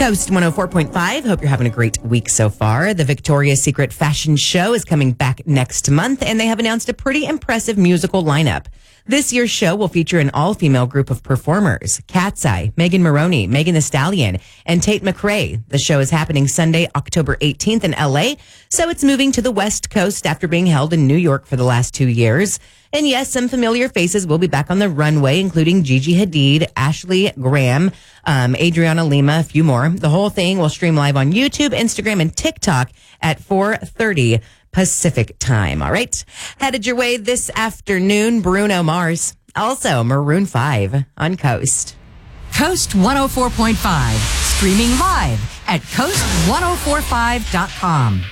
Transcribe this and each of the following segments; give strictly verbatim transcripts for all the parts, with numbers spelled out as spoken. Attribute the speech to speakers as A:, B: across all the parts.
A: Coast one oh four point five. Hope you're having a great week so far. The Victoria's Secret fashion show is coming back next month, and they have announced a pretty impressive musical lineup. This year's show will feature an all-female group of performers: Cat's Eye, Megan Maroney, Megan Thee Stallion, and Tate McRae. The show is happening Sunday, October eighteenth in L A, so it's moving to the West Coast after being held in New York for the last two years. And yes, some familiar faces will be back on the runway, including Gigi Hadid, Ashley Graham, um, Adriana Lima, a few more. The whole thing will stream live on YouTube, Instagram, and TikTok at four thirty Pacific time. All right. Headed your way this afternoon, Bruno Mars. Also, Maroon five on Coast.
B: Coast one oh four point five. Streaming live at coast one oh four five dot com.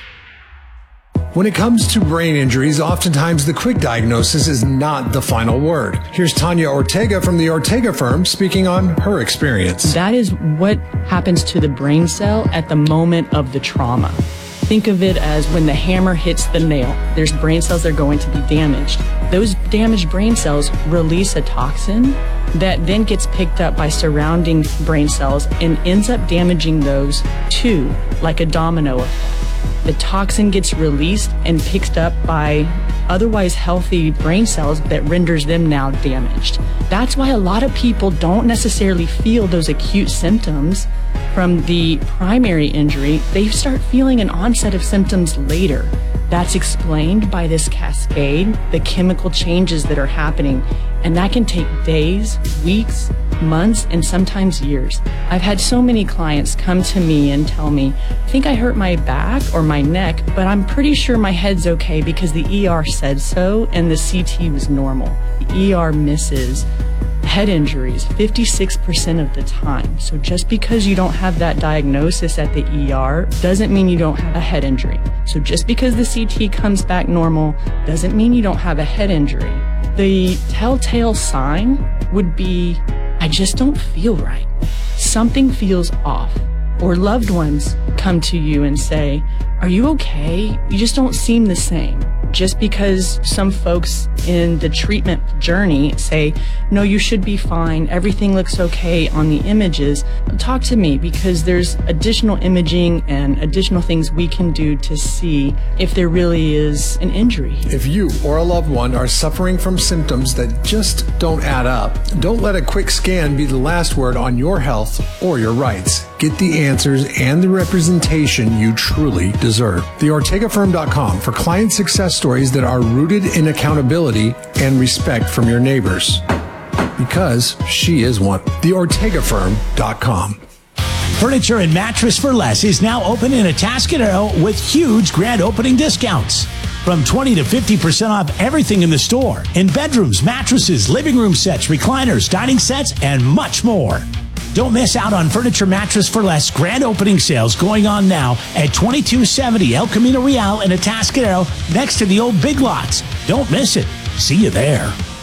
C: When it comes to brain injuries, oftentimes the quick diagnosis is not the final word. Here's Tanya Ortega from the Ortega firm speaking on her experience.
D: That is what happens to the brain cell at the moment of the trauma. Think of it as when the hammer hits the nail. There's brain cells that are going to be damaged. Those damaged brain cells release a toxin that then gets picked up by surrounding brain cells and ends up damaging those too, like a domino effect. The toxin gets released and picked up by otherwise healthy brain cells that renders them now damaged. That's why a lot of people don't necessarily feel those acute symptoms from the primary injury. They start feeling an onset of symptoms later. That's explained by this cascade, the chemical changes that are happening, and that can take days, weeks, months, and sometimes years. I've had so many clients come to me and tell me, I think I hurt my back or my neck, but I'm pretty sure my head's okay because the E R said so and the C T was normal. The E R misses head injuries fifty-six percent of the time. So just because you don't have that diagnosis at the E R doesn't mean you don't have a head injury. So just because the C T comes back normal doesn't mean you don't have a head injury. The telltale sign would be, I just don't feel right. Something feels off. Or loved ones come to you and say, are you okay? You just don't seem the same. Just because some folks in the treatment journey say, no, you should be fine, everything looks okay on the images, talk to me, because there's additional imaging and additional things we can do to see if there really is an injury.
C: If you or a loved one are suffering from symptoms that just don't add up, don't let a quick scan be the last word on your health or your rights. Get the answers and the representation you truly deserve. the ortega firm dot com for client success stories that are rooted in accountability and respect from your neighbors. Because she is one. the ortega firm dot com.
E: Furniture and Mattress for Less is now open in Atascadero with huge grand opening discounts. From twenty to fifty percent off everything in the store. In bedrooms, mattresses, living room sets, recliners, dining sets, and much more. Don't miss out on Furniture Mattress for Less grand opening sales going on now at twenty-two seventy El Camino Real in Atascadero next to the old Big Lots. Don't miss it. See you there.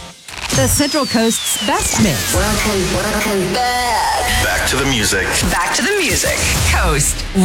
B: The Central Coast's best mix.
F: Welcome, welcome back.
G: Back to the music.
B: Back to the music. Coast